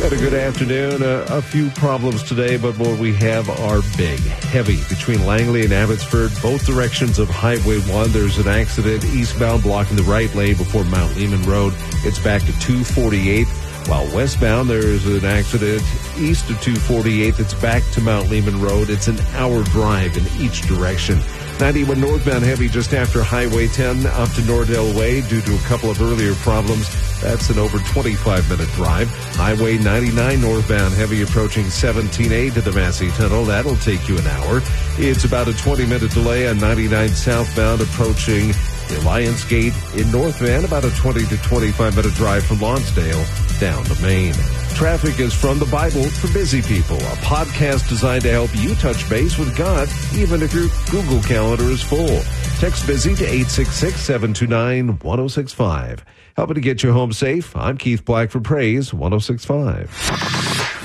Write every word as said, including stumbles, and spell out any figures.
Had a good afternoon. Uh, a few problems today, but what we have are big, heavy. Between Langley and Abbotsford, both directions of Highway one, there's an accident eastbound blocking the right lane before Mount Lehman Road. It's back to two forty-eight. While westbound, there's an accident east of two forty-eight that's back to Mount Lehman Road. It's an hour drive in each direction. ninety-one northbound heavy just after Highway ten up to Nordell Way due to a couple of earlier problems. That's an over twenty-five minute drive. Highway ninety-nine northbound heavy approaching seventeen A to the Massey Tunnel. That'll take you an hour. It's about a twenty minute delay on ninety-nine southbound approaching the Alliance Gate in North Van. About a twenty to twenty-five minute drive from Lonsdale down to Maine. Traffic is from the Bible for Busy People, a podcast designed to help you touch base with God, even if your Google Calendar is full. Text BUSY to eight six six, seven two nine, one oh six five. Helping to get you home safe, I'm Keith Black for Praise one oh six point five.